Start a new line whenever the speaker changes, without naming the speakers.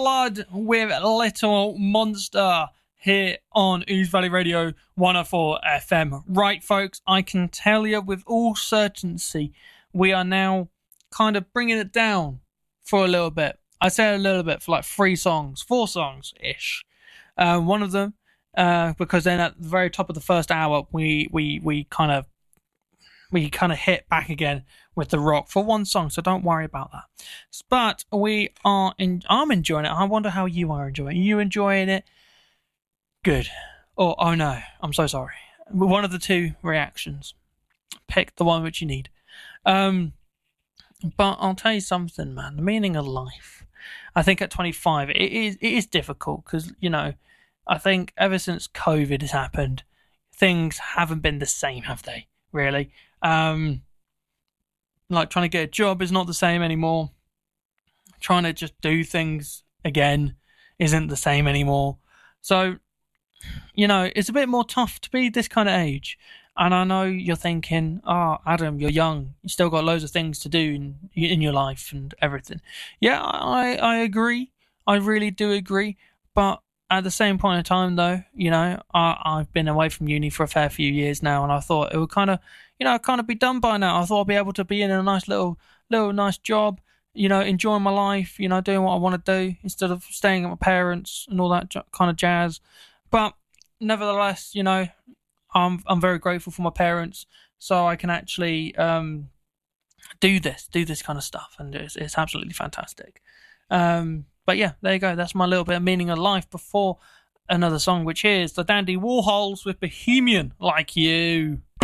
Flood with Little Monster here on Ouse Valley Radio 104 FM. Right, folks, I can tell you with all certainty, we are now kind of bringing it down for a little bit. I say a little bit for like 4 songs-ish. One of them, because then at the very top of the first hour, we kind of hit back again with the rock for 1 song, so don't worry about that. But I'm enjoying it. I wonder how you are enjoying it. Are you enjoying it? Good. Oh no, I'm so sorry. One of the 2 reactions. Pick the one which you need. But I'll tell you something, man. The meaning of life. I think at 25, it is difficult because, you know, I think ever since COVID has happened, things haven't been the same, have they? Really? Like trying to get a job is not the same anymore. Trying to just do things again isn't the same anymore. So, you know, it's a bit more tough to be this kind of age. And I know you're thinking, oh, Adam, you're young. You still got loads of things to do in your life and everything. Yeah, I agree. I really do agree. But at the same point in time, though, you know, I've been away from uni for a fair few years now, and I thought it would kind of be done by now. I thought I'd be able to be in a nice little nice job, you know, enjoying my life, you know, doing what I want to do instead of staying at my parents and all that kind of jazz. But nevertheless, you know, I'm very grateful for my parents, so I can actually do this kind of stuff, and it's absolutely fantastic. But yeah, there you go. That's my little bit of meaning of life before another song, which is the Dandy Warhols with Bohemian Like You.